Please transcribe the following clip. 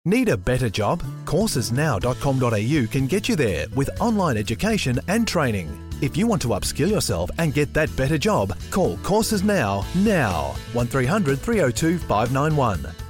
Need a better job? Coursesnow.com.au can get you there with online education and training. If you want to upskill yourself and get that better job, call Courses Now 1300 302 591.